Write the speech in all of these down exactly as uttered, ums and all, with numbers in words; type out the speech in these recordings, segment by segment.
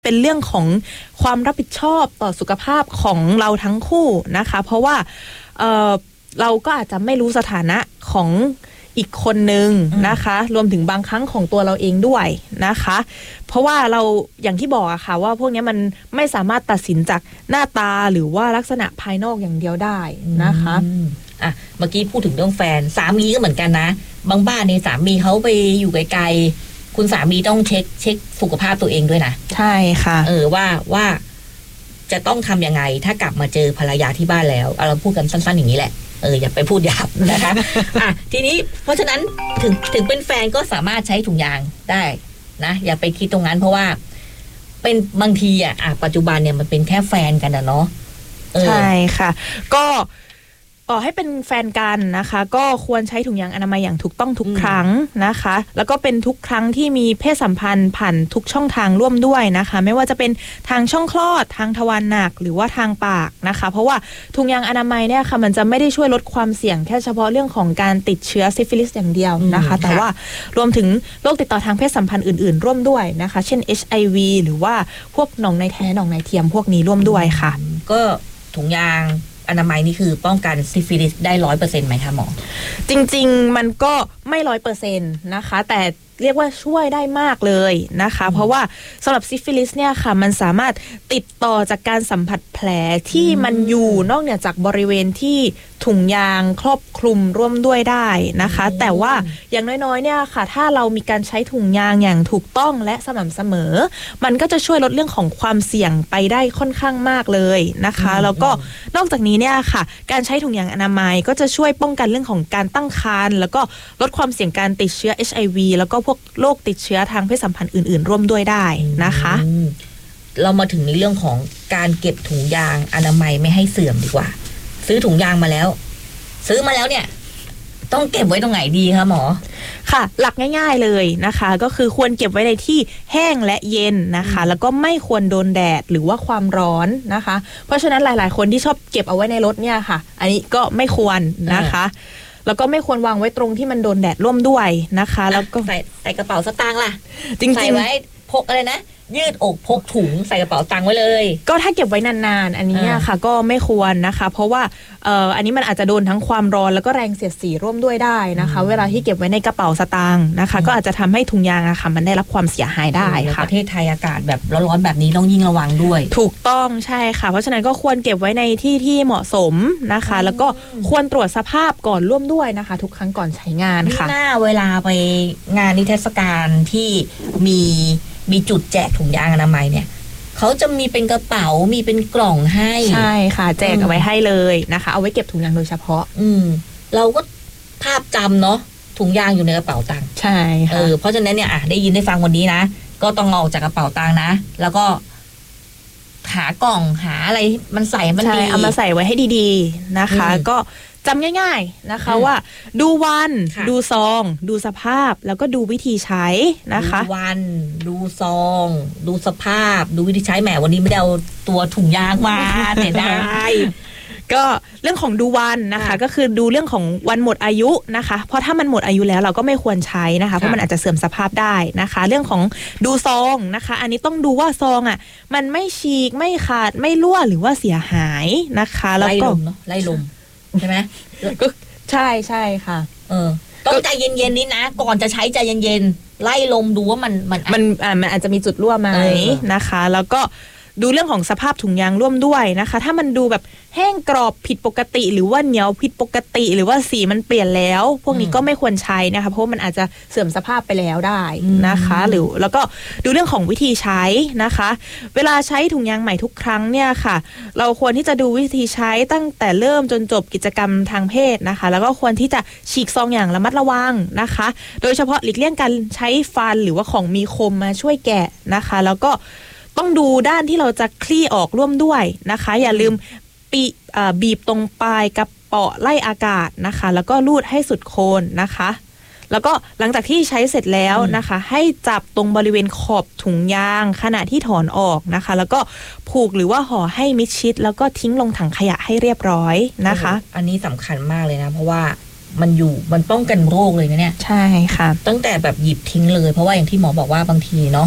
เป็นเรื่องของความรับผิดชอบต่อสุขภาพของเราทั้งคู่นะคะเพราะว่า เอ่อ เราก็อาจจะไม่รู้สถานะของอีกคนนึงนะคะรวมถึงบางครั้งของตัวเราเองด้วยนะคะเพราะว่าเราอย่างที่บอกอะค่ะว่าพวกนี้มันไม่สามารถตัดสินจากหน้าตาหรือว่าลักษณะภายนอกอย่างเดียวได้นะคะอ่ะเมื่อกี้พูดถึงเรื่องแฟนสามีก็เหมือนกันนะบางบ้านในสามีเขาไปอยู่ไกลๆคุณสามีต้องเช็คเช็คสุขภาพตัวเองด้วยนะใช่ค่ะเออว่าว่าจะต้องทำยังไงถ้ากลับมาเจอภรรยาที่บ้านแล้วเราพูดกันสั้นๆอย่างนี้แหละเอออย่าไปพูดหยาบนะคะอ่ะทีนี้เพราะฉะนั้นถึงถึงเป็นแฟนก็สามารถใช้ถุงยางได้นะอย่าไปคิดตรงนั้นเพราะว่าเป็นบางทีอ่ะปัจจุบันเนี่ยมันเป็นแค่แฟนกันนะเนาะใช่ค่ะก็ต่อให้เป็นแฟนกันนะคะก็ควรใช้ถุงยางอนามัยอย่างถูกต้องทุกครั้งนะคะแล้วก็เป็นทุกครั้งที่มีเพศสัมพันธ์ผ่านทุกช่องทางร่วมด้วยนะคะไม่ว่าจะเป็นทางช่องคลอดทางทวารหนักหรือว่าทางปากนะคะเพราะว่าถุงยางอนามัยเนี่ยค่ะมันจะไม่ได้ช่วยลดความเสี่ยงแค่เฉพาะเรื่องของการติดเชื้อซิฟิลิสอย่างเดียวนะคะแต่ว่ารวมถึงโรคติดต่อทางเพศสัมพันธ์อื่นๆร่วมด้วยนะคะเช่น เอช ไอ วี หรือว่าพวกหนองในแท้หนองในเทียมพวกนี้ร่วมด้วยค่ะก็ถุงยางอนามัยนี่คือป้องกันซิฟิลิสได้ร้อยเปอร์เซ็นต์ไหมคะหมอจริงๆมันก็ไม่ร้อยเปอร์เซ็นต์นะคะแต่เรียกว่าช่วยได้มากเลยนะคะเพราะว่าสำหรับซิฟิลิสเนี่ยค่ะมันสามารถติดต่อจากการสัมผัสแผลที่มันอยู่นอกเหนือจากบริเวณที่ถุงยางครอบคลุมร่วมด้วยได้นะคะแต่ว่าอย่างน้อยๆเนี่ยค่ะถ้าเรามีการใช้ถุงยางอย่างถูกต้องและสม่ำเสมอมันก็จะช่วยลดเรื่องของความเสี่ยงไปได้ค่อนข้างมากเลยนะคะแล้วก็นอกจากนี้เนี่ยค่ะการใช้ถุงยางอนามัยก็จะช่วยป้องกันเรื่องของการตั้งครรภ์แล้วก็ลดความเสี่ยงการติดเชื้อ เอช ไอ วี แล้วก็พวกโรคติดเชื้อทางเพศสัมพันธ์อื่นๆร่วมด้วยได้นะคะเรามาถึงในเรื่องของการเก็บถุงยางอนามัยไม่ให้เสื่อมดีกว่าซื้อถุงยางมาแล้วซื้อมาแล้วเนี่ยต้องเก็บไว้ตรงไหนดีคะหมอค่ะหลักง่ายๆเลยนะคะก็คือควรเก็บไว้ในที่แห้งและเย็นนะคะแล้วก็ไม่ควรโดนแดดหรือว่าความร้อนนะคะเพราะฉะนั้นหลายๆคนที่ชอบเก็บเอาไว้ในรถเนี่ยค่ะอันนี้ก็ไม่ควรนะคะแล้วก็ไม่ควรวางไว้ตรงที่มันโดนแดดร่วมด้วยนะคะแล้วก็ใส่ใส่กระเป๋าสตางค์ล่ะจริงๆใส่ไว้พกอะไรนะยืดอกพกถุงใส่กระเป๋าตังค์ไว้เลยก็ถ้าเก็บไว้นานๆอันนี้ค่ะก็ไม่ควรนะคะเพราะว่าเอ่ออันนี้มันอาจจะโดนทั้งความร้อนแล้วก็แรงเสียดสีร่วมด้วยได้นะคะเวลาที่เก็บไว้ในกระเป๋าสตางค์นะคะก็อาจจะทำให้ถุงยางอะค่ะมันได้รับความเสียหายได้ค่ะประเทศไทยอากาศแบบร้อนๆแบบนี้ต้องยิ่งระวังด้วยถูกต้องใช่ค่ะเพราะฉะนั้นก็ควรเก็บไว้ในที่ที่เหมาะสมนะคะแล้วก็ควรตรวจสภาพก่อนร่วมด้วยนะคะทุกครั้งก่อนใช้งานค่ะนี่หน้าเวลาไปงานนิทรรศการที่มีมีจุดแจกถุงยางอนามัยเนี่ยเขาจะมีเป็นกระเป๋ามีเป็นกล่องให้ใช่ค่ะแจกเอาไว้ให้เลยนะคะเอาไว้เก็บถุงยางโดยเฉพาะอืมเราก็ภาพจำเนาะถุงยางอยู่ในกระเป๋าตังค์ใช่ค่ะเออเพราะฉะนั้นเนี่ยอ่ะได้ยินได้ฟังวันนี้นะก็ต้องออกจากกระเป๋าตังค์นะแล้วก็หากล่องหาอะไรมันใส่มันดีเอามาใส่ไว้ให้ดีๆนะคะก็จำง่ายๆนะคะว่าดูวันดูซองดูสภาพแล้วก็ดูวิธีใช้นะคะดูวันดูซองดูสภาพดูวิธีใช้แหมวันนี้ไม่ได้เอาตัวถุงยางมาแต่ได้ก็เรื่องของดูวันนะคะก็คือดูเรื่องของวันหมดอายุนะคะเพราะถ้ามันหมดอายุแล้วเราก็ไม่ควรใช้นะคะเพราะมันอาจจะเสื่อมสภาพได้นะคะเรื่องของดูซองนะคะอันนี้ต้องดูว่าซองอ่ะมันไม่ฉีกไม่ขาดไม่รั่วหรือว่าเสียหายนะคะแล้วก็ไล่ลมเนาะไล่ลมใช่ไหมก็ใช่ใช่ค่ะเออต้องใจเย็นๆนิดนะก่อนจะใช้ใจเย็นๆไล่ลมดูว่ามันมันมันอ่ามันอาจจะมีจุดรั่วไหมนะคะแล้วก็ดูเรื่องของสภาพถุงยางร่วมด้วยนะคะถ้ามันดูแบบแห้งกรอบผิดปกติหรือว่าเหนียวผิดปกติหรือว่าสีมันเปลี่ยนแล้วพวกนี้ก็ไม่ควรใช้นะคะเพราะมันอาจจะเสื่อมสภาพไปแล้วได้นะคะหรือแล้วก็ดูเรื่องของวิธีใช้นะคะเวลาใช้ถุงยางใหม่ทุกครั้งเนี่ยค่ะเราควรที่จะดูวิธีใช้ตั้งแต่เริ่มจนจบกิจกรรมทางเพศนะคะแล้วก็ควรที่จะฉีกซองอย่างระมัดระวังนะคะโดยเฉพาะหลีกเลี่ยงการใช้ฟันหรือว่าของมีคมมาช่วยแกะนะคะแล้วก็ต้องดูด้านที่เราจะคลี่ออกร่วมด้วยนะคะอย่าลืมปีบีบตรงปลายกระเป๋าไล่อากาศนะคะแล้วก็ลูดให้สุดโคนนะคะแล้วก็หลังจากที่ใช้เสร็จแล้วนะคะให้จับตรงบริเวณขอบถุงยางขณะที่ถอนออกนะคะแล้วก็ผูกหรือว่าห่อให้มิดชิดแล้วก็ทิ้งลงถังขยะให้เรียบร้อยนะคะอันนี้สำคัญมากเลยนะเพราะว่ามันอยู่มันป้องกันโรคเลยนะเนี่ยใช่ค่ะตั้งแต่แบบหยิบทิ้งเลยเพราะว่าอย่างที่หมอบอกว่าบางทีเนาะ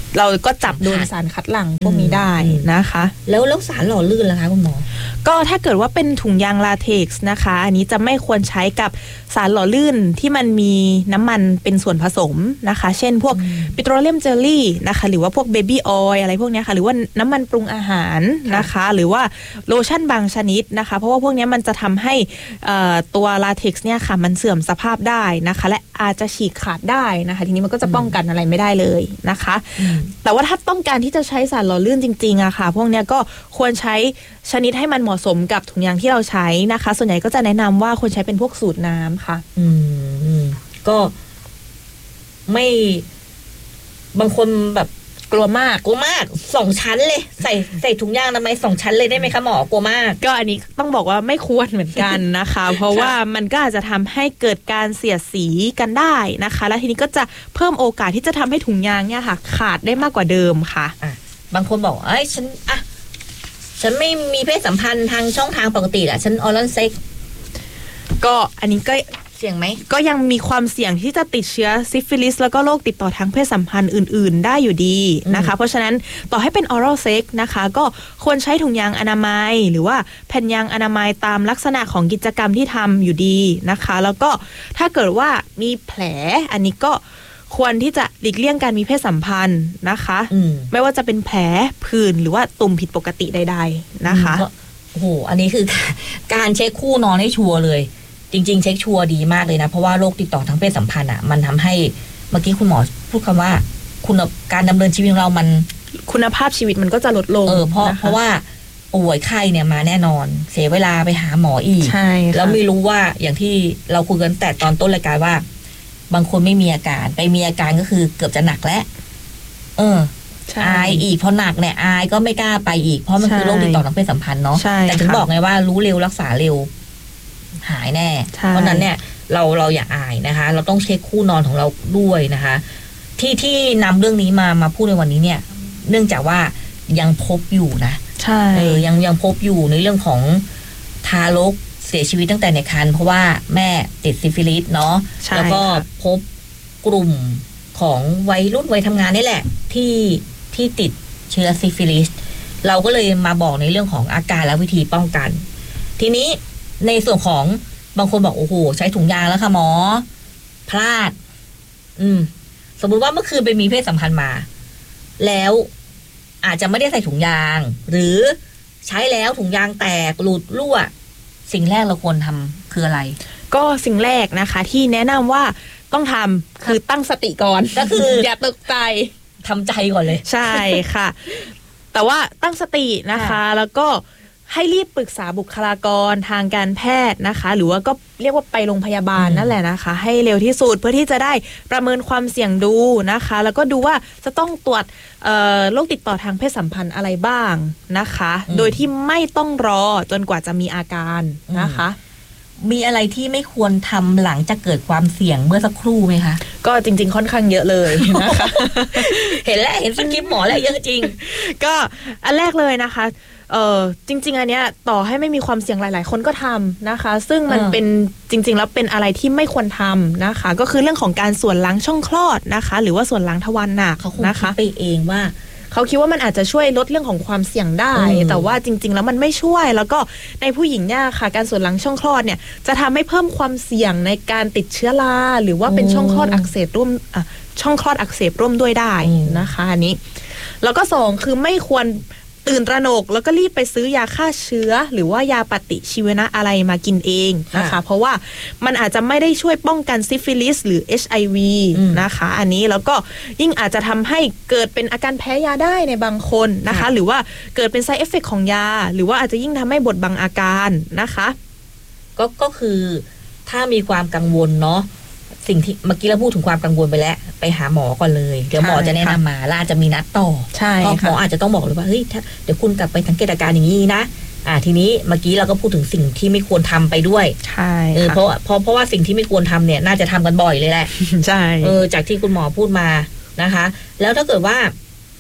เราก็จับโดนสารคัดหลั่งพวกนี้ได้นะคะแล้วแล้วสารหล่อลื่นล่ะคะคุณหมอก็ถ้าเกิดว่าเป็นถุงยางลาเท็กซ์นะคะอันนี้จะไม่ควรใช้กับสารหล่อลื่นที่มันมีน้ำมันเป็นส่วนผสมนะคะเช่นพวกปิโตรเลียมเจลลี่นะคะหรือว่าพวกเบบี้ออยล์อะไรพวกนี้ค่ะหรือว่าน้ำมันปรุงอาหารนะคะหรือว่าโลชั่นบางชนิดนะคะเพราะว่าพวกนี้มันจะทำให้ตัวลาเท็กซ์เนี่ยค่ะมันเสื่อมสภาพได้นะคะและอาจจะฉีกขาดได้นะคะทีนี้มันก็จะป้องกันอะไรไม่ได้เลยนะคะแต่ว่าถ้าต้องการที่จะใช้สารหล่อลื่นจริงๆอะค่ะพวกนี้ก็ควรใช้ชนิดให้มันเหมาะสมกับถุงยางที่เราใช้นะคะส่วนใหญ่ก็จะแนะนำว่าควรใช้เป็นพวกสูตรน้ำค่ะอืมก็ไม่บางคนแบบกลัวมากกลัวมากสองชั้นเลยใส่ใส่ถุงยางทำไมสองชั้นเลยได้ไหมคะหมอกลัวมากก็อันนี้ต้องบอกว่าไม่ควรเหมือนกันนะคะ เพราะว่ามันก็อาจจะทำให้เกิดการเสียดสีกันได้นะคะแล้วทีนี้ก็จะเพิ่มโอกาสที่จะทำให้ถุงยางเนี่ยค่ะขาดได้มากกว่าเดิมค่ะอ่ะบางคนบอกเอ้ยฉันอ่ะฉันไม่มีเพศสัมพันธ์ทางช่องทางปกติแหละฉันออรัลเซ็กก็อันนี้ก็เสี่ยงไหมก็ยังมีความเสี่ยงที่จะติดเชื้อซิฟิลิสแล้วก็โรคติดต่อทางเพศสัมพันธ์อื่นๆได้อยู่ดีนะคะเพราะฉะนั้นต่อให้เป็นออรัลเซ็กนะคะก็ควรใช้ถุงยางอนามัยหรือว่าแผ่นยางอนามัยตามลักษณะของกิจกรรมที่ทำอยู่ดีนะคะแล้วก็ถ้าเกิดว่ามีแผลอันนี้ก็ควรที่จะหลีกเลี่ยงการมีเพศสัมพันธ์นะคะไม่ว่าจะเป็นแผลผื่นหรือว่าตุ่มผิดปกติใดๆนะคะโอ้โหอันนี้คือการเช็คคู่นอนให้ชัวร์เลยจริงๆเช็คชัวร์ดีมากเลยนะเพราะว่าโรคติดต่อทางเพศสัมพันธ์อ่ะมันทำให้เมื่อกี้คุณหมอพูดคำว่าคุณการดำเนินชีวิตของเรามันคุณภาพชีวิตมันก็จะลดลงเออเพราะเพราะว่าป่วยไข้เนี่ยมาแน่นอนเสียเวลาไปหาหมออีกใช่แล้วไม่รู้ว่าอย่างที่เราคุยกันแต่ตอนต้นรายการว่าบางคนไม่มีอาการไปมีอาการก็คือเกือบจะหนักแล้วเอออายอีกพอหนักเนี่ยอายก็ไม่กล้าไปอีกเพราะมันคือโรคติดต่อทางเพศสัมพันธ์เนาะแต่ถึงบอกไงว่ารู้เร็วรักษาเร็วหายแน่เพราะนั้นเนี่ยเราเราอย่าอายนะคะเราต้องเช็คคู่นอนของเราด้วยนะคะที่ที่นำเรื่องนี้มามาพูดในวันนี้เนี่ยเนื่องจากว่ายังพบอยู่นะใช่เออยังยังพบอยู่ในเรื่องของทารกเสียชีวิตตั้งแต่ในครรภ์เพราะว่าแม่ติดซิฟิลิสเนาะแล้วก็พบกลุ่มของวัยรุ่นวัยทำงานนี่แหละที่ที่ติดเชื้อซิฟิลิสเราก็เลยมาบอกในเรื่องของอาการและวิธีป้องกันทีนี้ในส่วนของบางคนบอกโอ้โหใช้ถุงยางแล้วค่ะหมอพลาดอืมสมมุติว่าเมื่อคืนไปมีเพศสัมพันธ์มาแล้วอาจจะไม่ได้ใส่ถุงยางหรือใช้แล้วถุงยางแตกหลุดรั่วสิ่งแรกเราควรทำคืออะไรก็สิ่งแรกนะคะที่แนะนำว่าต้องทำคือตั้งสติก่อนก็คืออย่าตกใจทำใจก่อนเลยใช่ค่ะแต่ว่าตั้งสตินะคะแล้วก็ให้รีบปรึกษาบุคลากรทางการแพทย์นะคะหรือว่าก็เรียกว่าไปโรงพยาบาลนั่นแหละนะคะให้เร็วที่สุดเพื่อที่จะได้ประเมินความเสี่ยงดูนะคะแล้วก็ดูว่าจะต้องตรวจโรคติดต่อทางเพศสัมพันธ์อะไรบ้างนะคะโดยที่ไม่ต้องรอจนกว่าจะมีอาการนะคะมีอะไรที่ไม่ควรทำหลังจากเกิดความเสี่ยงเมื่อสักครู่ไหมคะก็จริงๆค่อนข้างเยอะเลยนะคะเห็นแล้วเห็นสคริปต์หมอแล้วเยอะจริงก็อันแรกเลยนะคะเออจริงๆอันเนี้ยต่อให้ไม่มีความเสี่ยงหลายๆคนก็ทำนะคะซึ่งมันเป็นจริงๆแล้วเป็นอะไรที่ไม่ควรทำนะคะก็คือเรื่องของการส่วนล้างช่องคลอดนะคะหรือว่าส่วนล้างทวารหนักเขาคงคิดไปเองว่าเขาคิดว่ามันอาจจะช่วยลดเรื่องของความเสี่ยงได้แต่ว่าจริงๆแล้วมันไม่ช่วยแล้วก็ในผู้หญิงเนี่ยค่ะการส่วนล้างช่องคลอดเนี่ยจะทำให้เพิ่มความเสี่ยงในการติดเชื้อราหรือว่าเป็นช่องคลอดอักเสบร่วมช่องคลอดอักเสบร่วมด้วยได้นะคะอันนี้แล้วก็สองคือไม่ควรตื่นตระหนกแล้วก็รีบไปซื้อยาฆ่าเชื้อหรือว่ายาปฏิชีวนะอะไรมากินเองนะคะเพราะว่ามันอาจจะไม่ได้ช่วยป้องกันซิฟิลิสหรือ เอช ไอ วี นะคะอันนี้แล้วก็ยิ่งอาจจะทำให้เกิดเป็นอาการแพ้ยาได้ในบางคนนะคะหรือว่าเกิดเป็น side effect ของยาหรือว่าอาจจะยิ่งทำให้บดบังอาการนะคะก็ก็คือถ้ามีความกังวลเนาะสิ่งที่เมื่อกี้เราพูดถึงความกังวลไปแล้วไปหาหมอก่อนเลยเดี๋ยวหมอจะแนะนำมาแล้วอาจจะมีนัดต่อเพราะหมออาจจะต้องบอกเลยว่าเฮ้ยเดี๋ยวคุณกลับไปสังเกตอาการอย่างนี้นะอ่าทีนี้เมื่อกี้เราก็พูดถึงสิ่งที่ไม่ควรทำไปด้วยใช่เออเพราะเพราะเพราะว่าสิ่งที่ไม่ควรทำเนี่ยน่าจะทำกันบ่อยเลยแหละใช่เออจากที่คุณหมอพูดมานะคะแล้วถ้าเกิดว่า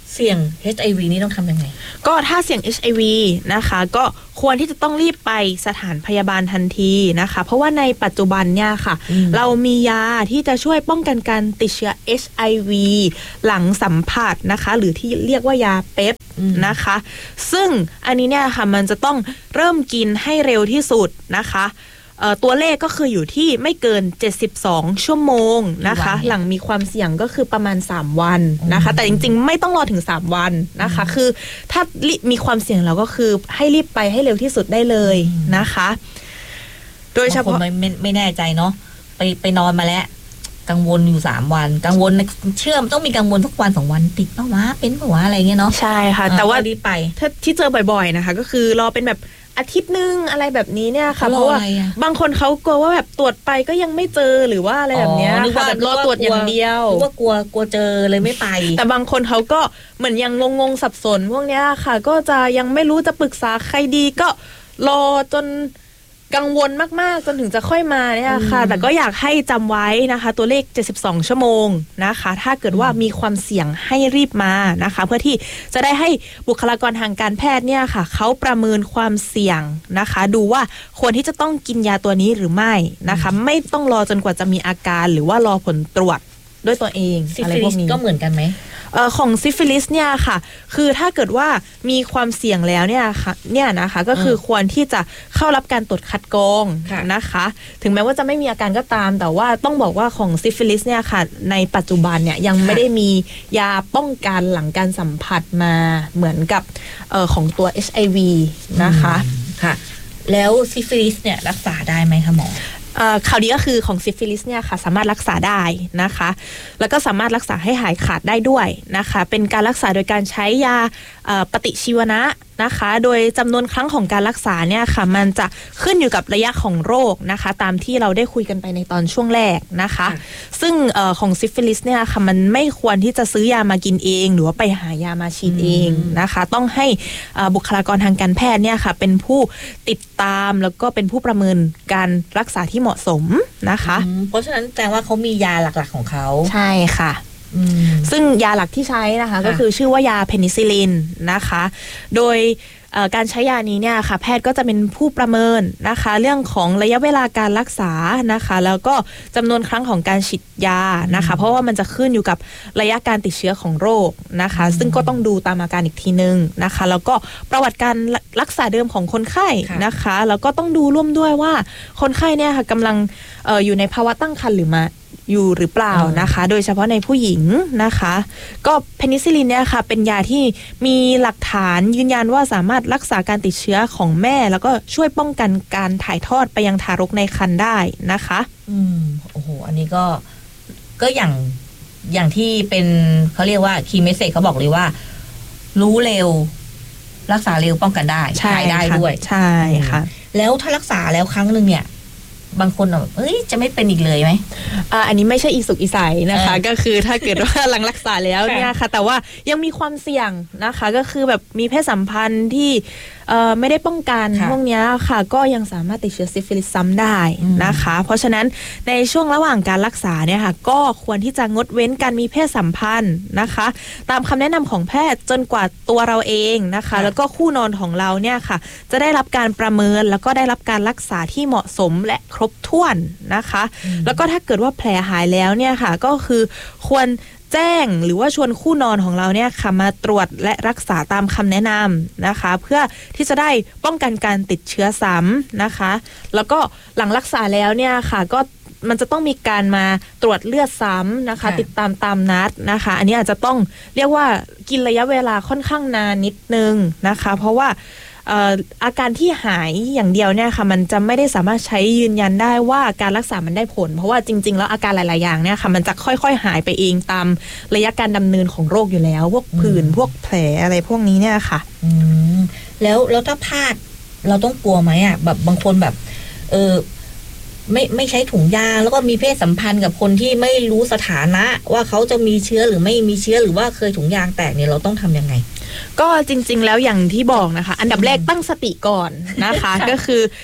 เสี่ยง เอช ไอ วี นี่ต้องทำยังไงก็ถ้าเสี่ยง เอช ไอ วี นะคะก็ควรที่จะต้องรีบไปสถานพยาบาลทันทีนะคะเพราะว่าในปัจจุบันเนี่ยค่ะเรามียาที่จะช่วยป้องกันการติดเชื้อ เอช ไอ วี หลังสัมผัสนะคะหรือที่เรียกว่ายาเป๊ปนะคะซึ่งอันนี้เนี่ยค่ะมันจะต้องเริ่มกินให้เร็วที่สุดนะคะตัวเลขก็คืออยู่ที่ไม่เกินเจ็ดสิบสองชั่วโมงนะคะหลังมีความเสี่ยงก็คือประมาณสามวันนะคะแต่จริงๆไม่ต้องรอถึงสามวันนะคะคือถ้ามีความเสี่ยงแล้วก็คือให้รีบไปให้เร็วที่สุดได้เลยนะคะโดยเฉพาะไม่ไม่ไม่แน่ใจเนาะไปไปนอนมาแล้วกังวลอยู่สามวันกังวลเชื่อมต้องมีกังวลทุกวันสองวันติดเปล่าวะเป็นเปล่าวะอะไรเงี้ยเนาะใช่ค่ะแต่ว่ารีบไปถ้าที่เจอบ่อยๆนะคะก็คือรอเป็นแบบอาทิตย์นึงอะไรแบบนี้เนี่ยค่ะเพราะว่าบางคนเขากลัวว่าแบบตรวจไปก็ยังไม่เจอหรือว่าอะไรแบบเนี้ยค่ะแบบรอตรวจอย่างเดียวหรือว่ากลัวกลัวเจอเลยไม่ไปแต่บางคนเขาก็เหมือนยังงงๆสับสนพวกเนี้ยค่ะก็จะยังไม่รู้จะปรึกษาใครดีก็รอจนกังวลมากๆจนถึงจะค่อยมาเนี่ยค่ะแต่ก็อยากให้จำไว้นะคะตัวเลขเจ็ดสิบสองชั่วโมงนะคะถ้าเกิดว่ามีความเสี่ยงให้รีบมานะคะเพื่อที่จะได้ให้บุคลากรทางการแพทย์เนี่ยค่ะเขาประเมินความเสี่ยงนะคะดูว่าควรที่จะต้องกินยาตัวนี้หรือไม่นะคะไม่ต้องรอจนกว่าจะมีอาการหรือว่ารอผลตรวจด้วยตัวเองอะไรพวกนี้ก็เหมือนกันไหมเอ่อของซิฟิลิสเนี่ยค่ะคือถ้าเกิดว่ามีความเสี่ยงแล้วเนี่ยค่ะเนี่ยนะคะก็คือควรที่จะเข้ารับการตรวจคัดกรองนะคะถึงแม้ว่าจะไม่มีอาการก็ตามแต่ว่าต้องบอกว่าของซิฟิลิสเนี่ยค่ะในปัจจุบันเนี่ยยังไม่ได้มียาป้องกันหลังการสัมผัสมาเหมือนกับเอ่อของตัว เอช ไอ วี นะคะค่ะแล้วซิฟิลิสเนี่ยรักษาได้ไหมคะหมอข่าวดีก็คือของซิฟิลิสเนี่ยค่ะสามารถรักษาได้นะคะแล้วก็สามารถรักษาให้หายขาดได้ด้วยนะคะเป็นการรักษาโดยการใช้ยาปฏิชีวนะนะคะโดยจำนวนครั้งของการรักษาเนี่ยค่ะมันจะขึ้นอยู่กับระยะของโรคนะคะตามที่เราได้คุยกันไปในตอนช่วงแรกนะคะซึ่งอของซิฟิลิสเนี่ยค่ะมันไม่ควรที่จะซื้อยามากินเองหรือว่าไปหายามาฉีดเองนะคะต้องให้บุคลากรทางการแพทย์เนี่ยค่ะเป็นผู้ติดตามแล้วก็เป็นผู้ประเมินการรักษาที่เหมาะสมนะคะเพราะฉะนั้นแปลว่าเขามียาหลักๆของเขาใช่ค่ะซึ่งยาหลักที่ใช้นะคะก็คือชื่อว่ายาเพนิซิลลินนะคะโดยการใช้ยานี้เนี่ยค่ะแพทย์ก็จะเป็นผู้ประเมินนะคะเรื่องของระยะเวลาการรักษานะคะแล้วก็จำนวนครั้งของการฉีดยานะคะเพราะว่ามันจะขึ้นอยู่กับระยะการติดเชื้อของโรคนะคะซึ่งก็ต้องดูตามอาการอีกทีนึงนะคะแล้วก็ประวัติการรักษาเดิมของคนไข้นะคะแล้วก็ต้องดูร่วมด้วยว่าคนไข้เนี่ยค่ะกำลัง อ, ออยู่ในภาวะตั้งครรภ์หรือมาอยู่หรือเปล่านะคะโดยเฉพาะในผู้หญิงนะคะก็เพนิซิลลินเนี่ยค่ะเป็นยาที่มีหลักฐานยืนยันว่าสามารถรักษาการติดเชื้อของแม่แล้วก็ช่วยป้องกันการถ่ายทอดไปยังทารกในครรภ์ได้นะคะอืมโอ้โหอันนี้ก็ก็อย่างอย่างที่เป็นเขาเรียกว่าคีย์เมสเสจเขาบอกเลยว่ารู้เร็วรักษาเร็วป้องกันได้หายได้ด้วยใช่ค่ะแล้วถ้ารักษาแล้วครั้งนึงเนี่ยบางคนแบบเอ้ยจะไม่เป็นอีกเลยไหมอ่าอันนี้ไม่ใช่อีสุกอีใสนะคะก็คือถ้าเกิดว่าหลังรักษาแล้วเนี่ยค่ะแต่ว่ายังมีความเสี่ยงนะคะก็คือแบบมีเพศสัมพันธ์ที่เอ่อไม่ได้ป้องกันพวกนี้ค่ะก็ยังสามารถติดเชื้อซิฟิลิสซ้ำได้นะคะเพราะฉะนั้นในช่วงระหว่างการรักษาเนี่ยค่ะก็ควรที่จะงดเว้นการมีเพศสัมพันธ์นะคะตามคำแนะนำของแพทย์จนกว่าตัวเราเองนะคะแล้วก็คู่นอนของเราเนี่ยค่ะจะได้รับการประเมินแล้วก็ได้รับการรักษาที่เหมาะสมและครบถ้วนนะคะแล้วก็ถ้าเกิดว่าแผลหายแล้วเนี่ยค่ะก็คือควรแจ้งหรือว่าชวนคู่นอนของเราเนี่ยค่ะมาตรวจและรักษาตามคำแนะนำนะคะเพื่อที่จะได้ป้องกันการติดเชื้อซ้ำนะคะแล้วก็หลังรักษาแล้วเนี่ยค่ะก็มันจะต้องมีการมาตรวจเลือดซ้ำนะคะติดตามตามนัดนะคะอันนี้อาจจะต้องเรียกว่ากินระยะเวลาค่อนข้างนานนิดนึงนะคะเพราะว่าอาการที่หายอย่างเดียวเนี่ยค่ะมันจะไม่ได้สามารถใช้ยืนยันได้ว่าการรักษามันได้ผลเพราะว่าจริงๆแล้วอาการหลายๆอย่างเนี่ยค่ะมันจะค่อยๆหายไปเองตามระยะการดำเนินของโรคอยู่แล้วพวกผื่นพวกแผลอะไรพวกนี้เนี่ยค่ะอืมแล้วแล้วถ้าพลาดเราต้องกลัวไหมอ่ะแบบบางคนแบบเออไม่ไม่ใช้ถุงยางแล้วก็มีเพศสัมพันธ์กับคนที่ไม่รู้สถานะว่าเขาจะมีเชื้อหรือไม่มีเชื้อหรือว่าเคยถุงยางแตกเนี่ยเราต้องทำยังไงก็จริงๆแล้วอย่างที่บอกนะคะอันดับแรกตั้งสติก่อนนะคะ ก็คือ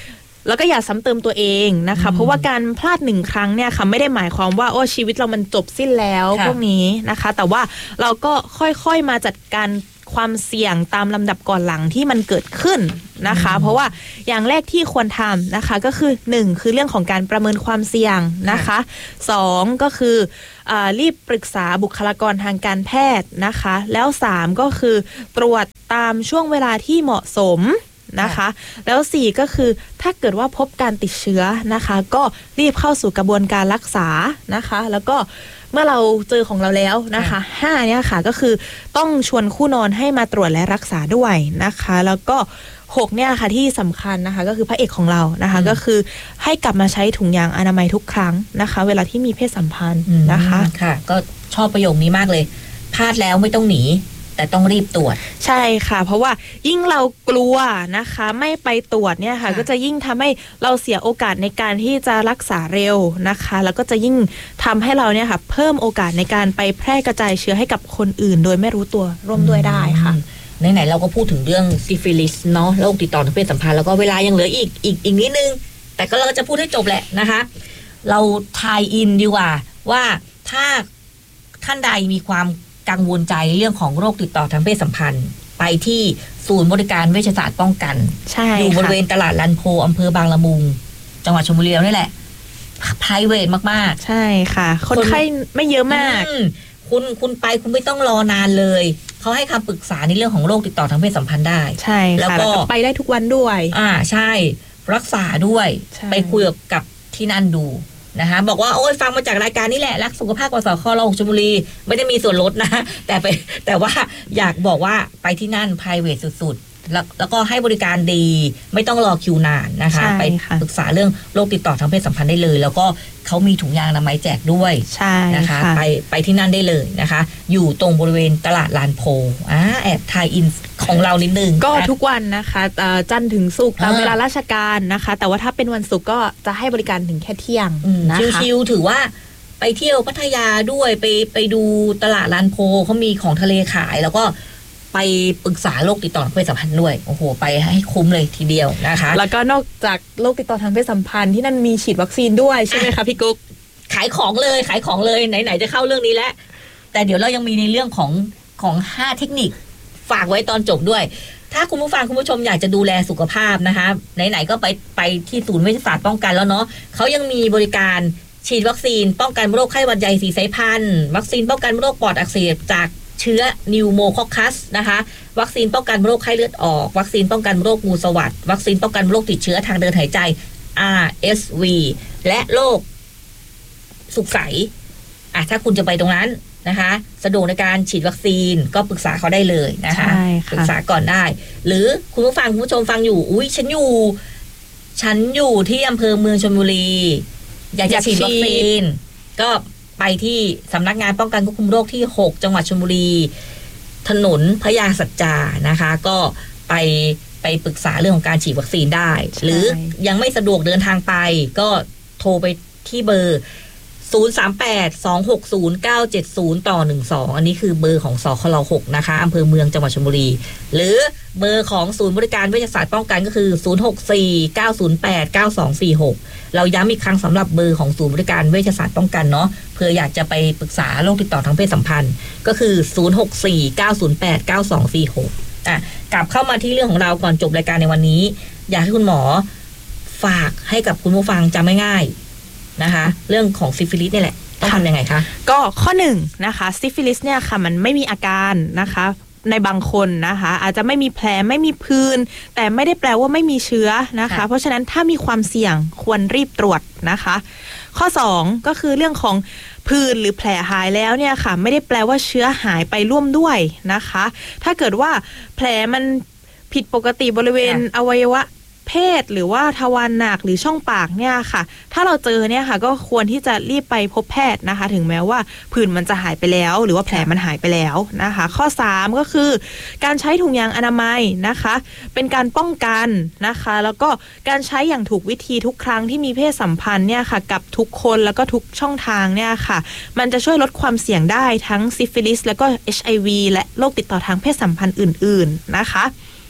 แล้วก็อย่าซ้ำเติมตัวเองนะคะเพราะว่าการพลาดหนึ่งครั้งเนี่ยค่ะไม่ได้หมายความว่าโอ้ชีวิตเรามันจบสิ้นแล้วพวกนี้นะคะแต่ว่าเราก็ค่อยๆมาจัดการความเสี่ยงตามลำดับก่อนหลังที่มันเกิดขึ้นนะคะเพราะว่าอย่างแรกที่ควรทำนะคะก็คือหนึ่งคือเรื่องของการประเมินความเสี่ยงนะคะสองก็คืออ่ารีบปรึกษาบุคลากรทางการแพทย์นะคะแล้วสามก็คือตรวจตามช่วงเวลาที่เหมาะสมนะคะแล้วสี่ก็คือถ้าเกิดว่าพบการติดเชื้อนะคะก็รีบเข้าสู่กระบวนการรักษานะคะแล้วก็เมื่อเราเจอของเราแล้วนะคะห้าเนี่ยค่ะก็คือต้องชวนคู่นอนให้มาตรวจและรักษาด้วยนะคะแล้วก็หกเนี่ยค่ะที่สำคัญนะคะก็คือพระเอกของเรานะคะก็คือให้กลับมาใช้ถุงยางอนามัยทุกครั้งนะคะเวลาที่มีเพศสัมพันธ์นะคะค่ะก็ชอบประโยคนี้มากเลยพลาดแล้วไม่ต้องหนีแต่ต้องรีบตรวจใช่ค่ะเพราะว่ายิ่งเรากลัวนะคะไม่ไปตรวจเนี่ยค่ะก็จะยิ่งทำให้เราเสียโอกาสในการที่จะรักษาเร็วนะคะแล้วก็จะยิ่งทำให้เราเนี่ยค่ะเพิ่มโอกาสในการไปแพร่กระจายเชื้อให้กับคนอื่นโดยไม่รู้ตัวร่วมด้วยได้ค่ะไหนๆเราก็พูดถึงเรื่องซิฟิลิสเนาะโรคติดต่อทางเพศสัมพันธ์แล้วก็เวลายังเหลืออีกอีกอีกนิดนึงแต่ก็เราจะพูดให้จบแหละนะคะเราทายอินดีกว่าว่าถ้าท่านใดมีความกังวลใจเรื่องของโรคติดต่อทางเพศสัมพันธ์ไปที่ศูนย์บริการเวชศาสตร์ป้องกันอยู่บริเวณตลาดลันโพอำเภอบางละมุงจังหวัดชลบุรีนี่แหละ private มากๆใช่ค่ะคนไข้ไม่เยอะมากคุณคุณไปคุณไม่ต้องรอนานเลยเขาให้คำปรึกษาในเรื่องของโรคติดต่อทางเพศสัมพันธ์ได้ใช่แล้วก็ไปได้ทุกวันด้วยอ่าใช่รักษาด้วยไปคุยกับที่นั่นดูนะคะบอกว่าโอ้ยฟังมาจากรายการนี้แหละรักสุขภาพกสคเราชลบุรีไม่ได้มีส่วนลดนะแต่ไปแต่ว่าอยากบอกว่าไปที่นั่น private สุดๆแล้วแล้วก็ให้บริการดีไม่ต้องรอคิวนานนะคะไปปรึกษาเรื่องโรคติดต่อทางเพศสัมพันธ์ได้เลยแล้วก็เขามีถุงยางอนามัยแจกด้วยนะคะไปไปที่นั่นได้เลยนะคะอยู่ตรงบริเวณตลาดลานโพอ่าแอบทายอินของเรานิดนึงก็ทุกวันนะคะจันทร์ถึงศุกร์ตามเวลาราชการนะคะแต่ว่าถ้าเป็นวันศุกร์ก็จะให้บริการถึงแค่เที่ยงนะคะชิวๆถือว่าไปเที่ยวพัทยาด้วยไปไปดูตลาดลานโพเขามีของทะเลขายแล้วก็ไปปรึกษาโรคติดต่อทางเพศสัมพันธ์ด้วยโอ้โหไปให้คุ้มเลยทีเดียวนะคะแล้วก็นอกจากโรคติดต่อทางเพศสัมพันธ์ที่นั่นมีฉีดวัคซีนด้วยใช่ไหมคะพี่กุ๊กขายของเลยขายของเลยไหนๆจะเข้าเรื่องนี้แล้วแต่เดี๋ยวเรายังมีในเรื่องของของห้าเทคนิคฝากไว้ตอนจบด้วยถ้าคุณผู้ฟังคุณผู้ชมอยากจะดูแลสุขภาพนะคะไหนๆก็ไปไปที่ศูนย์เวชศาสตร์ป้องกันแล้วเนาะเขายังมีบริการฉีดวัคซีนป้องกันโรคไข้หวัดใหญ่สี่สายพันธุ์วัคซีนป้องกันโรคปอดอักเสบจากเชื้อนิวโมคอคัสนะคะวัคซีนป้องกันโรคไข้เลือดออกวัคซีนป้องกันโรคงูสวัสด์วัคซีนป้องกันโรคติดเชื้อทางเดินหายใจ อาร์ เอส วี และโรคสุกใสอ่ะถ้าคุณจะไปตรงนั้นนะคะสะดวกในการฉีดวัคซีนก็ปรึกษาเขาได้เลยนะคะปรึกษาก่อนได้หรือคุณผู้ฟังคุณผู้ชมฟังอยู่อุ้ยฉันอยู่ฉันอยู่ที่อำเภอเมืองชลบุรีอยากจะฉีดวัคซีนก็ไปที่สำนักงานป้องกันควบคุมโรคที่หกจังหวัดชลบุรีถนนพญาสัจจานะคะก็ไปไปปรึกษาเรื่องของการฉีดวัคซีนได้หรือยังไม่สะดวกเดินทางไปก็โทรไปที่เบอร์ศูนย์ สาม แปด สอง หก ศูนย์ เก้า เจ็ด ศูนย์ ต่อ หนึ่ง สองอันนี้คือเบอร์ของสคลหกนะคะอำเภอเมืองจังหวัดชลบุรีหรือเบอร์ของศูนย์บริการเวชศาสตร์ป้องกันก็คือศูนย์ หก สี่ เก้า ศูนย์ แปด เก้า สอง สี่ หกเราย้ำอีกครั้งสำหรับเบอร์ของศูนย์บริการเวชศาสตร์ป้องกันเนาะเพื่ออยากจะไปปรึกษาโรคติดต่อทางเพศสัมพันธ์ก็คือศูนย์ หก สี่ เก้า ศูนย์ แปด เก้า สอง สี่ หกอ่ะกลับเข้ามาที่เรื่องของเราก่อนจบรายการในวันนี้อยากให้คุณหมอฝากให้กับคุณผู้ฟังจำง่ายๆนะคะเรื่องของซิฟิลิสนี่แหละต้องทำยังไงคะก็ข้อหนึ่งนะคะซิฟิลิสเนี่ยค่ะมันไม่มีอาการนะคะในบางคนนะคะอาจจะไม่มีแผลไม่มีผื่นแต่ไม่ได้แปลว่าไม่มีเชื้อนะคะเพราะฉะนั้นถ้ามีความเสี่ยงควรรีบตรวจนะคะข้อสองก็คือเรื่องของผื่นหรือแผลหายแล้วเนี่ยค่ะไม่ได้แปลว่าเชื้อหายไปร่วมด้วยนะคะถ้าเกิดว่าแผลมันผิดปกติบริเวณอวัยวะเพศหรือว่าทวารหนักหรือช่องปากเนี่ยค่ะถ้าเราเจอเนี่ยค่ะก็ควรที่จะรีบไปพบแพทย์นะคะถึงแม้ว่าผื่นมันจะหายไปแล้วหรือว่าแผลมันหายไปแล้วนะคะข้อสามก็คือการใช้ถุงยางอนามัยนะคะเป็นการป้องกันนะคะแล้วก็การใช้อย่างถูกวิธีทุกครั้งที่มีเพศสัมพันธ์เนี่ยค่ะกับทุกคนแล้วก็ทุกช่องทางเนี่ยค่ะมันจะช่วยลดความเสี่ยงได้ทั้งซิฟิลิสแล้วก็ เอช ไอ วี และโรคติดต่อทางเพศสัมพันธ์อื่นๆนะคะ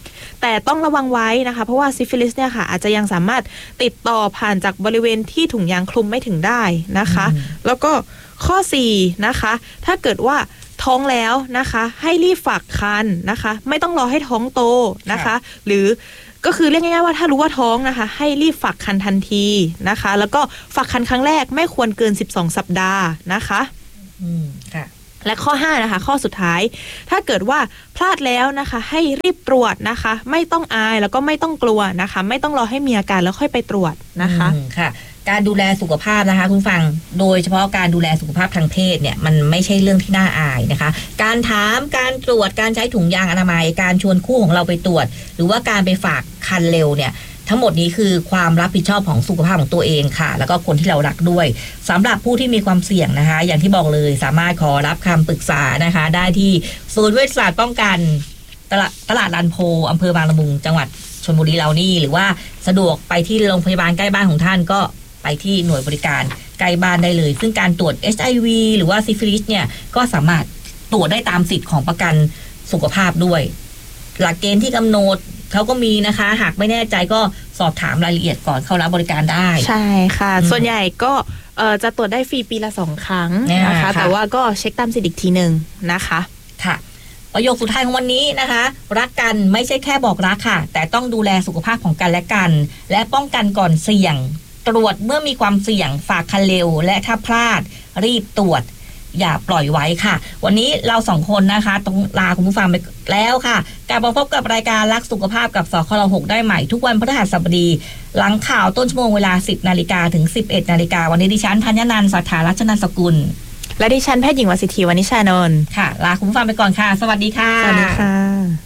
แต่ต้องระวังไว้นะคะเพราะว่าซิฟิลิสเนี่ยค่ะอาจจะยังสามารถติดต่อผ่านจากบริเวณที่ถุงยางคลุมไม่ถึงได้นะคะแล้วก็ข้อสี่นะคะถ้าเกิดว่าท้องแล้วนะคะให้รีบฝากครรภ์นะคะไม่ต้องรอให้ท้องโตนะคะหรือก็คือเรียกง่ายๆว่าถ้ารู้ว่าท้องนะคะให้รีบฝากครรภ์ทันทีนะคะแล้วก็ฝากครรภ์ครั้งแรกไม่ควรเกินสิบสองสัปดาห์นะคะอืมค่ะและข้อห้านะคะข้อสุดท้ายถ้าเกิดว่าพลาดแล้วนะคะให้รีบตรวจนะคะไม่ต้องอายแล้วก็ไม่ต้องกลัวนะคะไม่ต้องรอให้มีอาการแล้วค่อยไปตรวจนะคะค่ะการดูแลสุขภาพนะคะคุณฟังโดยเฉพาะการดูแลสุขภาพทางเพศเนี่ยมันไม่ใช่เรื่องที่น่าอายนะคะการถามการตรวจการใช้ถุงยางอนามัยการชวนคู่ของเราไปตรวจหรือว่าการไปฝากครรภ์เร็วเนี่ยทั้งหมดนี้คือความรับผิดชอบของสุขภาพของตัวเองค่ะแล้วก็คนที่เรารักด้วยสำหรับผู้ที่มีความเสี่ยงนะคะอย่างที่บอกเลยสามารถขอรับคำปรึกษานะคะได้ที่ศูนย์เวชศาสตร์ป้องกันตลาดตลาดลานโพอำเภอบางละมุงจังหวัดชลบุรีเรานี่หรือว่าสะดวกไปที่โรงพยาบาลใกล้บ้านของท่านก็ไปที่หน่วยบริการใกล้บ้านได้เลยซึ่งการตรวจ เอช ไอ วี หรือว่าซิฟิลิสเนี่ยก็สามารถตรวจได้ตามสิทธิ์ของประกันสุขภาพด้วยหลักเกณฑ์ที่กำหนดเขาก็มีนะคะหากไม่แน่ใจก็สอบถามรายละเอียดก่อนเข้ารับบริการได้ใช่ค่ะส่วนใหญ่ก็จะตรวจได้ฟรีปีละสองครั้งนะคะแต่ว่าก็เช็คตามสิทธิ์อีกทีหนึ่งนะคะค่ะประโยคสุดท้ายของวันนี้นะคะรักกันไม่ใช่แค่บอกรักค่ะแต่ต้องดูแลสุขภาพของกันและกันและป้องกันก่อนเสี่ยงตรวจเมื่อมีความเสี่ยงฝากคันเร็วและถ้าพลาดรีบตรวจอย่าปล่อยไว้ค่ะวันนี้เราสองคนนะคะต้องลาคุณผู้ฟังไปแล้วค่ะกลับมาพบกับรายการรักสุขภาพกับสครหกได้ใหม่ทุกวันพฤหัสบดีหลังข่าวต้นชั่วโมงเวลา สิบนาฬิกาถึง สิบเอ็ดนาฬิกาวันนี้ดิฉันธัญนันท์ สถารัชนันท์สกุลและดิฉันแพทย์หญิงวสิทธีวณิชานนท์ค่ะลาคุณผู้ฟังไปก่อนค่ะสวัสดีค่ะสวัสดีค่ะ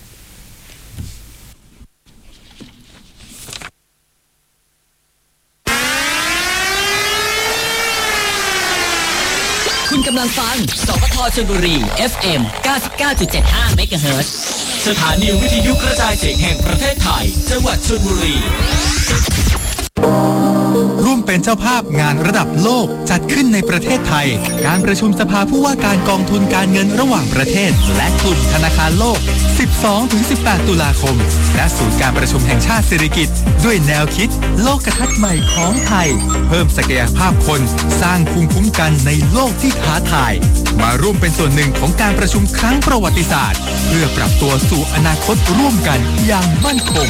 คุณกำลังฟังสปท.ชลบุรี เอฟ เอ็ม เก้าสิบเก้าจุดเจ็ดห้า เมกะเฮิรตซ์สถานีวิทยุกระจายเสียงแห่งประเทศไทยจังหวัดชลบุรีร่วมเป็นเจ้าภาพงานระดับโลกจัดขึ้นในประเทศไทยการประชุมสภาผู้ว่าการกองทุนการเงินระหว่างประเทศและกลุ่มธนาคารโลก สิบสองถึงสิบแปด ตุลาคมณศูนย์การประชุมแห่งชาติสิริกิติ์ด้วยแนวคิดโลกทัศน์ใหม่ของไทยเพิ่มศักยภาพคนสร้างภูมิคุ้มกันในโลกที่ท้าทายมาร่วมเป็นส่วนหนึ่งของการประชุมครั้งประวัติศาสตร์เพื่อปรับตัวสู่อนาคตร่วมกันอย่างมั่นคง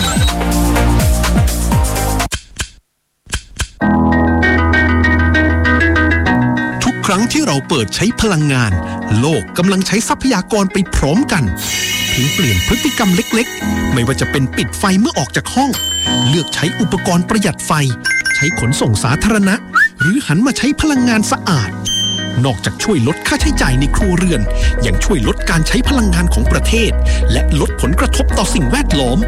ครั้งที่เราเปิดใช้พลังงานโลกกำลังใช้ทรัพยากรไปพร้อมกันเพียงเปลี่ยนพฤติกรรมเล็กๆไม่ว่าจะเป็นปิดไฟเมื่อออกจากห้องเลือกใช้อุปกรณ์ประหยัดไฟใช้ขนส่งสาธารณะหรือหันมาใช้พลังงานสะอาดนอกจากช่วยลดค่าใช้จ่ายในครัวเรือนยังช่วยลดการใช้พลังงานของประเทศและลดผลกระทบต่อสิ่งแวดล้อม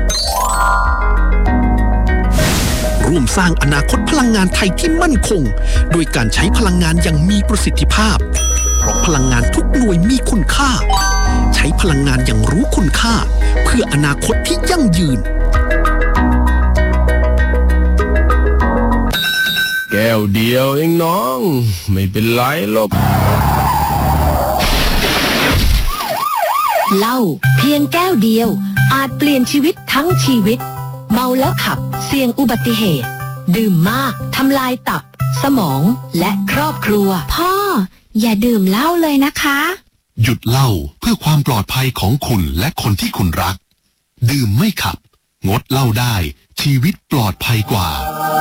ร่วมสร้างอนาคตพลังงานไทยที่มั่นคงโดยการใช้พลังงานอย่างมีประสิทธิภาพเพราะพลังงานทุกหน่วยมีคุณค่าใช้พลังงานอย่างรู้คุณค่าเพื่ออนาคตที่ยั่งยืนแก้วเดียวเองน้องไม่เป็นไรหรอกเหล้าเพียงแก้วเดียวอาจเปลี่ยนชีวิตทั้งชีวิตเมาแล้วขับเสี่ยงอุบัติเหตุดื่มมากทำลายตับสมองและครอบครัวพ่ออย่าดื่มเหล้าเลยนะคะหยุดเหล้าเพื่อความปลอดภัยของคุณและคนที่คุณรักดื่มไม่ขับงดเหล้าได้ชีวิตปลอดภัยกว่า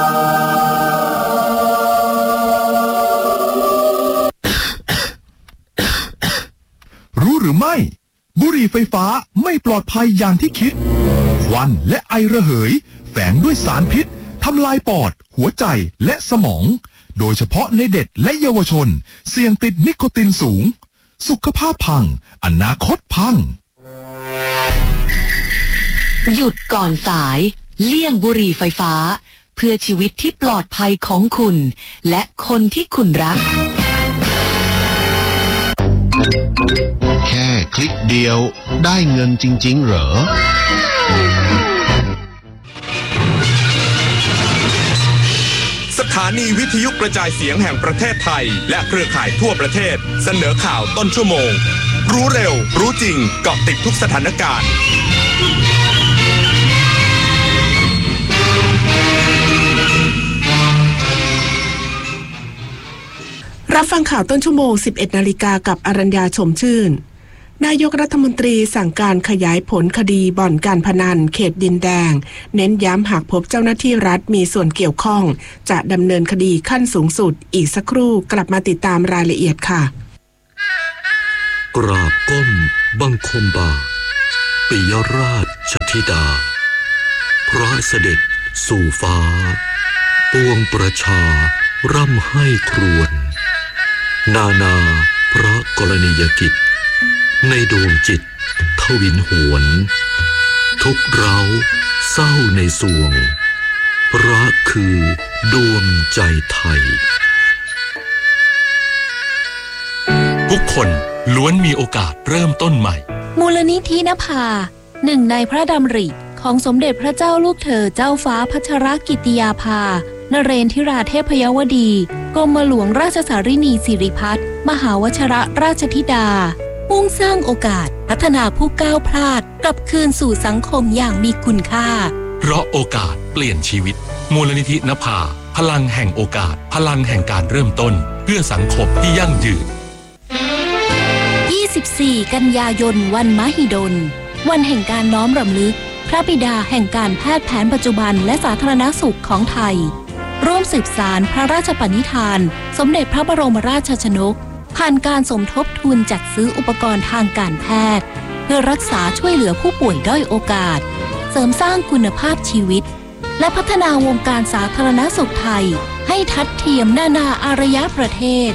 รู้หรือไม่บุหรี่ไฟฟ้าไม่ปลอดภัยอย่างที่คิดควันและไอระเหยแฝงด้วยสารพิษทำลายปอดหัวใจและสมองโดยเฉพาะในเด็กและเยาวชนเสี่ยงติดนิโคตินสูงสุขภาพพังอนาคตพังหยุดก่อนสายเลี่ยงบุหรี่ไฟฟ้าเพื่อชีวิตที่ปลอดภัยของคุณและคนที่คุณรักแค่คลิกเดียวได้เงินจริงๆเหรอสถานีวิทยุกระจายเสียงแห่งประเทศไทยและเครือข่ายทั่วประเทศเสนอข่าวต้นชั่วโมงรู้เร็วรู้จริงเกาะติดทุกสถานการณ์รับฟังข่าวต้นชั่วโมง สิบเอ็ดนาฬิกากับอรัญญาชมชื่นนายกรัฐมนตรีสั่งการขยายผลคดีบ่อนการพนันเขตดินแดงเน้นย้ำหากพบเจ้าหน้าที่รัฐมีส่วนเกี่ยวข้องจะดำเนินคดีขั้นสูงสุดอีกสักครู่กลับมาติดตามรายละเอียดค่ะกราบก้มบังคมบาทปิยราชธิดาพระเสด็จสู่ฟ้าปวงประชาร่ำให้ครวญนานาพระกรณียกิจในดวงจิตทวินหวนทุกเร้าเศร้าในสวงพระคือดวงใจไทยทุกคนล้วนมีโอกาสเริ่มต้นใหม่มูลนิธินภาหนึ่งในพระดำริของสมเด็จพระเจ้าลูกเธอเจ้าฟ้าพัชรกิติยาภานเรนทิราเทพยวดีกรมหลวงราชสารินีสิริพัฒน์มหาวชิรราชธิดามุ่งสร้างโอกาสพัฒนาผู้ก้าวพลาดกลับคืนสู่สังคมอย่างมีคุณค่าเพราะโอกาสเปลี่ยนชีวิตมูลนิธินภาพลังแห่งโอกาสพลังแห่งการเริ่มต้นเพื่อสังคมที่ยั่งยืนยี่สิบสี่กันยายนวันมหิดลวันแห่งการน้อมรำลึกพระบิดาแห่งการแพทย์แผนปัจจุบันและสาธารณสุขของไทยร่วมสืบสานพระราชปณิธานสมเด็จพระบรมราชชนกผ่านการสมทบทุนจัดซื้ออุปกรณ์ทางการแพทย์เพื่อรักษาช่วยเหลือผู้ป่วยด้อยโอกาสเสริมสร้างคุณภาพชีวิตและพัฒนาวงการสาธารณสุขไทยให้ทัดเทียมนานาอารยประเทศ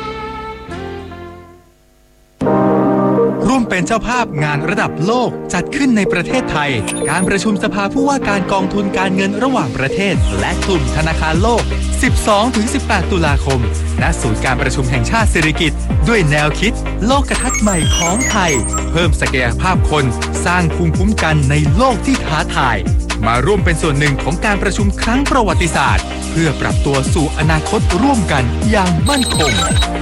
ร่วมเป็นเจ้าภาพงานระดับโลกจัดขึ้นในประเทศไทยการประชุมสภาผู้ว่าการกองทุนการเงินระหว่างประเทศและกลุ่มธนาคารโลก สิบสองถึงสิบแปด ตุลาคมณศูนย์การประชุมแห่งชาติสิริกิติ์ด้วยแนวคิดโลกทัศน์ใหม่ของไทยเพิ่มศักยภาพคนสร้างภูมิคุ้มกันในโลกที่ท้าทายมาร่วมเป็นส่วนหนึ่งของการประชุมครั้งประวัติศาสตร์เพื่อปรับตัวสู่อนาคตร่วมกันอย่างมั่นคง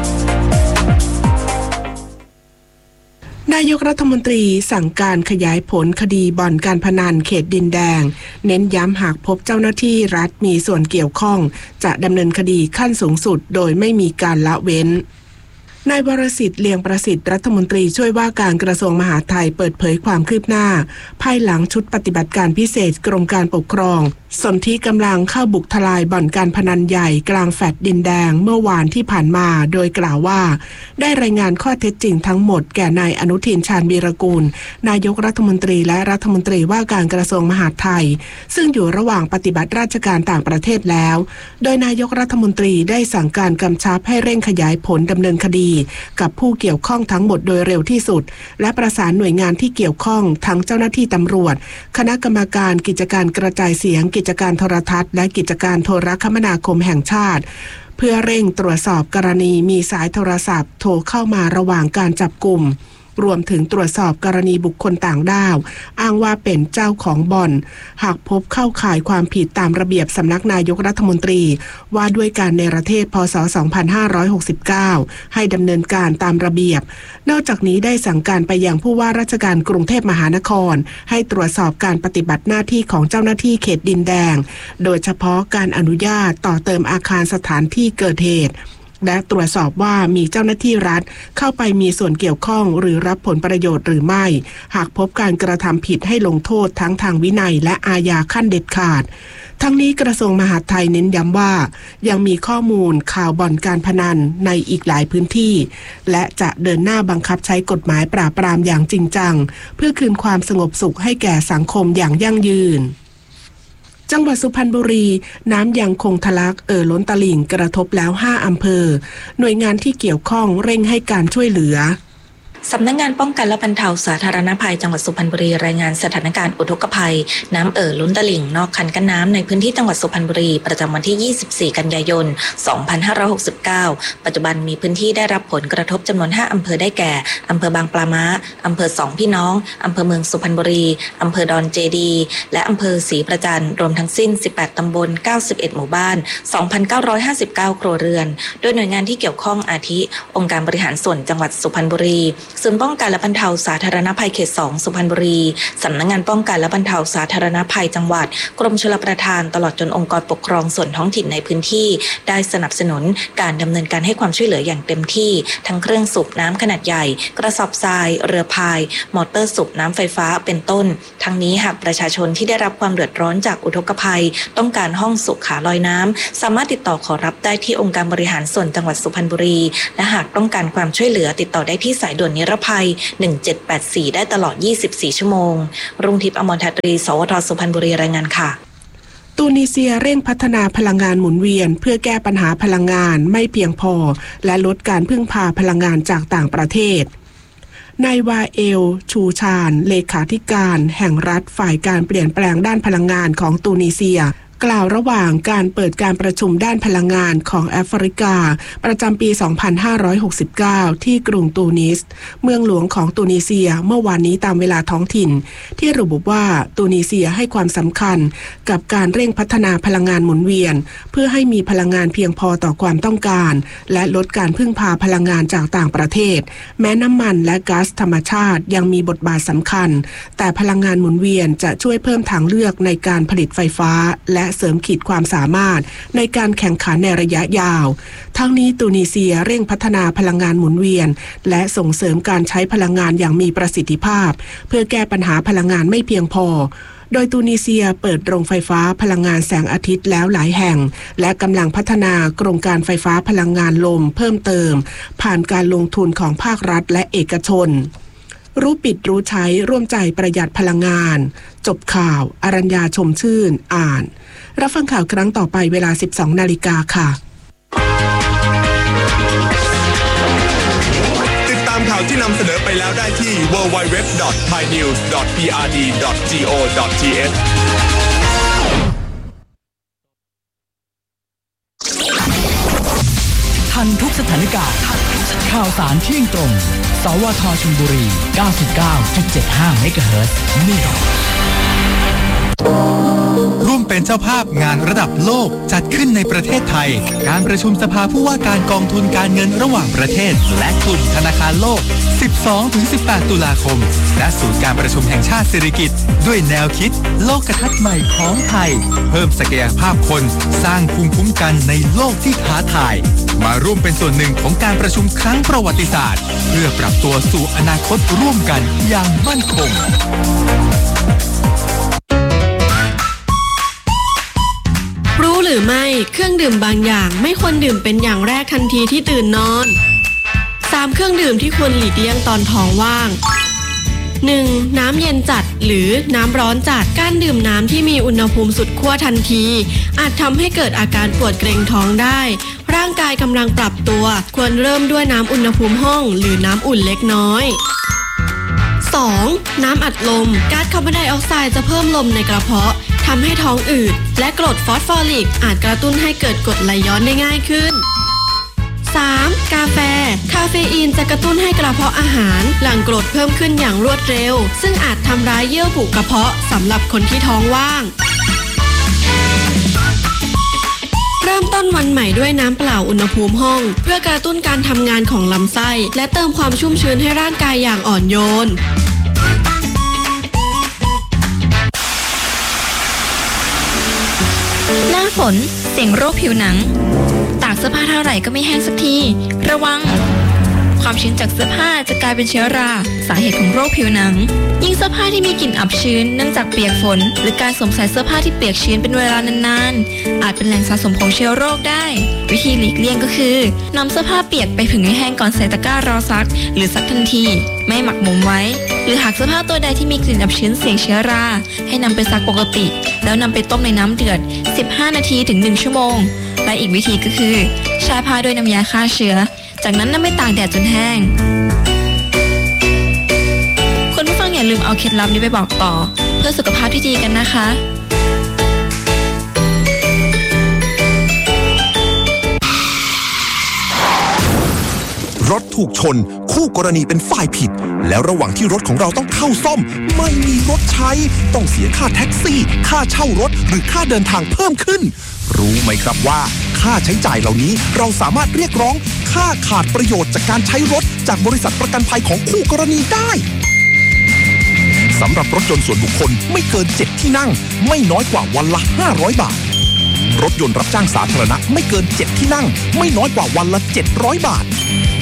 นายกรัฐมนตรีสั่งการขยายผลคดีบ่อนการพนันเขตดินแดงเน้นย้ำหากพบเจ้าหน้าที่รัฐมีส่วนเกี่ยวข้องจะดำเนินคดีขั้นสูงสุดโดยไม่มีการละเว้นนายวรสิทธิ์เลียงประสิทธิ์รัฐมนตรีช่วยว่าการกระทรวงมหาดไทยเปิดเผยความคืบหน้าภายหลังชุดปฏิบัติการพิเศษกรมการปกครองสนธิกำลังเข้าบุกทลายบ่อนการพนันใหญ่กลางแฟลตดินแดงเมื่อวานที่ผ่านมาโดยกล่าวว่าได้รายงานข้อเท็จจริงทั้งหมดแก่นายอนุทินชาญวีรกูลนายกรัฐมนตรีและรัฐมนตรีว่าการกระทรวงมหาดไทยซึ่งอยู่ระหว่างปฏิบัติราชการต่างประเทศแล้วโดยนายกรัฐมนตรีได้สั่งการกำชับให้เร่งขยายผลดำเนินคดีกับผู้เกี่ยวข้องทั้งหมดโดยเร็วที่สุดและประสานหน่วยงานที่เกี่ยวข้องทั้งเจ้าหน้าที่ตำรวจคณะกรรมการกิจการกระจายเสียงกิจการโทรทัศน์และกิจการโทรคมนาคมแห่งชาติเพื่อเร่งตรวจสอบกรณีมีสายโทรศัพท์โทรเข้ามาระหว่างการจับกุมรวมถึงตรวจสอบกรณีบุคคลต่างด้าวอ้างว่าเป็นเจ้าของบ่อนหากพบเข้าข่ายความผิดตามระเบียบสำนักนายกรัฐมนตรีว่าด้วยการเนรเทศพ.ศ. สองพันห้าร้อยหกสิบเก้าให้ดำเนินการตามระเบียบนอกจากนี้ได้สั่งการไปยังผู้ว่าราชการกรุงเทพมหานครให้ตรวจสอบการปฏิบัติหน้าที่ของเจ้าหน้าที่เขตดินแดงโดยเฉพาะการอนุญาตต่อเติมอาคารสถานที่เกิดเหตุและตรวจสอบว่ามีเจ้าหน้าที่รัฐเข้าไปมีส่วนเกี่ยวข้องหรือรับผลประโยชน์หรือไม่หากพบการกระทำผิดให้ลงโทษทั้งทางวินัยและอาญาขั้นเด็ดขาดทั้งนี้กระทรวงมหาดไทยเน้นย้ำว่ายังมีข้อมูลข่าวบ่อนการพนันในอีกหลายพื้นที่และจะเดินหน้าบังคับใช้กฎหมายปราบปรามอย่างจริงจังเพื่อคืนความสงบสุขให้แก่สังคมอย่างยั่งยืนจังหวัดสุพรรณบุรีน้ำยังคงทะลักเอ่อล้นตลิ่งกระทบแล้วห้าอำเภอหน่วยงานที่เกี่ยวข้องเร่งให้การช่วยเหลือสำนักงานป้องกันและบรรเทาสาธารณภัยจังหวัดสุพรรณบุรีรายงานสถานการณ์อุทกภัยน้ำเอ่อล้นตลิ่งนอกคันกั้นน้ำในพื้นที่จังหวัดสุพรรณบุรีประจำวันที่ยี่สิบสี่กันยายนสองพันห้าร้อยหกสิบเก้าปัจจุบันมีพื้นที่ได้รับผลกระทบจำนวนห้าอำเภอได้แก่อำเภอบางปลาม้าอำเภอสองพี่น้องอำเภอเมืองสุพรรณบุรีอำเภอดอนเจดีและอำเภอศรีประจันรวมทั้งสิ้นสิบแปดตำบลเก้าสิบเอ็ดหมู่บ้าน สองพันเก้าร้อยห้าสิบเก้า ครัวเรือนโดยหน่วยงานที่เกี่ยวข้องอาทิองค์การบริหารส่วนจังหวัดสุพรรณบุรีศูนย์ป้องกันและบรรเทาสาธารณภัยเขตสองสุพรรณบุรีสำนักงานป้องกันและบรรเทาสาธารณภัยจังหวัดกรมชลประทานตลอดจนองค์กรปกครองส่วนท้องถิ่นในพื้นที่ได้สนับสนุนการดำเนินการให้ความช่วยเหลืออย่างเต็มที่ทั้งเครื่องสูบน้ำขนาดใหญ่กระสอบทรายเรือพายมอเตอร์สูบน้ำไฟฟ้าเป็นต้นทั้งนี้หากประชาชนที่ได้รับความเดือดร้อนจากอุทกภัยต้องการห้องสุขาลอยน้ำสามารถติดต่อขอรับได้ที่องค์การบริหารส่วนจังหวัดสุพรรณบุรีและหากต้องการความช่วยเหลือติดต่อได้ที่สายด่วนนิรภัยหนึ่งเจ็ดแปดสี่ได้ตลอดยี่สิบสี่ชั่วโมงรุ่งทิพย์อมรทัตรีสวทสุพรรณบุรีรายงานค่ะตูนิเซียเร่งพัฒนาพลังงานหมุนเวียนเพื่อแก้ปัญหาพลังงานไม่เพียงพอและลดการพึ่งพาพลังงานจากต่างประเทศนายวาเอลชูชานเลขาธิการแห่งรัฐฝ่ายการเปลี่ยนแปลงด้านพลังงานของตูนิเซียกล่าวระหว่างการเปิดการประชุมด้านพลังงานของแอฟริกาประจำปี สองพันห้าร้อยหกสิบเก้า ที่กรุงตูนิสเมืองหลวงของตูนิเซียเมื่อวานนี้ตามเวลาท้องถิ่นที่ระบุว่าตูนิเซียให้ความสำคัญกับการเร่งพัฒนาพลังงานหมุนเวียนเพื่อให้มีพลังงานเพียงพอต่อความต้องการและลดการพึ่งพาพลังงานจากต่างประเทศแม้น้ำมันและก๊าซธรรมชาติยังมีบทบาทสำคัญแต่พลังงานหมุนเวียนจะช่วยเพิ่มทางเลือกในการผลิตไฟฟ้าและเสริมขีดความสามารถในการแข่งขันในระยะยาวทั้งนี้ตูนิเซียเร่งพัฒนาพลังงานหมุนเวียนและส่งเสริมการใช้พลังงานอย่างมีประสิทธิภาพเพื่อแก้ปัญหาพลังงานไม่เพียงพอโดยตูนิเซียเปิดโรงไฟฟ้าพลังงานแสงอาทิตย์แล้วหลายแห่งและกำลังพัฒนาโครงการไฟฟ้าพลังงานลมเพิ่มเติมผ่านการลงทุนของภาครัฐและเอกชนรู้ปิดรู้ใช้ร่วมใจประหยัดพลังงานจบข่าวอรัญญาชมชื่นอ่านรับฟังข่าวครั้งต่อไปเวลา สิบสองนาฬิกาค่ะติดตามข่าวที่นำเสนอไปแล้วได้ที่ ดับเบิลยู ดับเบิลยู ดับเบิลยู ดอท ไทยนิวส์ ดอท พี อาร์ ดี ดอท จี โอ ดอท ที เอชทันทุกสถานการณ์ข่าวสารเที่ยงตรงสวทชลบุรี เก้าสิบเก้าจุดเจ็ดห้า เมกะเฮิรตซ์นี่ร่วมเป็นเจ้าภาพงานระดับโลกจัดขึ้นในประเทศไทยการประชุมสภาผู้ว่าการกองทุนการเงินระหว่างประเทศและกลุ่มธนาคารโลก สิบสองถึงสิบแปด ตุลาคมณศูนย์การประชุมแห่งชาติสิริกิติ์ด้วยแนวคิดโลกทัศน์ใหม่ของไทยเพิ่มศักยภาพคนสร้างภูมิคุ้มกันในโลกที่ท้าทายมาร่วมเป็นส่วนหนึ่งของการประชุมครั้งประวัติศาสตร์เพื่อปรับตัวสู่อนาคตร่วมกันอย่างมั่นคงรู้หรือไม่เครื่องดื่มบางอย่างไม่ควรดื่มเป็นอย่างแรกทันทีที่ตื่นนอนสามเครื่องดื่มที่ควรหลีกเลี่ยงตอนท้องว่าง หนึ่ง. น้ำเย็นจัดหรือน้ำร้อนจัดการดื่มน้ำที่มีอุณหภูมิสุดขั้วทันทีอาจทำให้เกิดอาการปวดเกร็งท้องได้ร่างกายกำลังปรับตัวควรเริ่มด้วยน้ำอุณหภูมิห้องหรือน้ำอุ่นเล็กน้อย สอง. น้ำอัดลมก๊าซคาร์บอนไดออกไซด์จะเพิ่มลมในกระเพาะทำให้ท้องอืดและกรดฟอสฟอริกอาจกระตุ้นให้เกิดกรดไหลย้อนได้ง่ายขึ้น สาม. กาแฟคาเฟอีนจะกระตุ้นให้กระเพาะอาหารหลั่งกรดเพิ่มขึ้นอย่างรวดเร็วซึ่งอาจทำร้ายเยื่อบุกระเพาะสำหรับคนที่ท้องว่างเริ่มต้นวันใหม่ด้วยน้ำเปล่าอุณหภูมิห้องเพื่อกระตุ้นการทำงานของลำไส้และเติมความชุ่มชื้นให้ร่างกายอย่างอ่อนโยนหน้าฝนเสี่ยงโรคผิวหนังตากเสื้อผ้าเท่าไหร่ก็ไม่แห้งสักทีระวังความชื้นจากเสื้อผ้าจะกลายเป็นเชื้อราสาเหตุของโรคผิวหนังยิ่งเสื้อผ้าที่มีกลิ่นอับชื้นเนื่องจากเปียกฝนหรือการสวมใส่เสื้อผ้าที่เปียกชื้นเป็นเวลานานๆอาจเป็นแหล่งสะสมของเชื้อโรคได้วิธีหลีกเลี่ยงก็คือนำเสื้อผ้าเปียกไปผึ่งให้แห้งก่อนใส่ตะกร้ารอซักหรือซักทันทีไม่หมักหมมไว้หรือหากเสื้อผ้าตัวใดที่มีกลิ่นอับชื้นเสี่ยงเชื้อราให้นำไปซักปกติแล้วนำไปต้มในน้ำเดือดสิบห้านาทีถึงหนึ่งชั่วโมงและอีกวิธีก็คือใช้ผ้าด้วยน้ำยาฆ่าเชื้อจากนั้นนำไปตากแดดจนแห้งคุณผู้ฟังอย่าลืมเอาเคล็ดลับนี้ไปบอกต่อเพื่อสุขภาพที่ดีกันนะคะรถถูกชนคู่กรณีเป็นฝ่ายผิดแล้วระหว่างที่รถของเราต้องเข้าซ่อมไม่มีรถใช้ต้องเสียค่าแท็กซี่ค่าเช่ารถหรือค่าเดินทางเพิ่มขึ้นรู้ไหมครับว่าค่าใช้จ่ายเหล่านี้เราสามารถเรียกร้องคค่าขาดประโยชน์จากการใช้รถจากบริษัทประกันภัยของคู่กรณีได้สำหรับรถยนต์ส่วนบุคคลไม่เกินเจ็ดที่นั่งไม่น้อยกว่าวันละห้าร้อยบาทรถยนต์รับจ้างสาธารณะไม่เกินเจ็ดที่นั่งไม่น้อยกว่าวันละเจ็ดร้อยบาท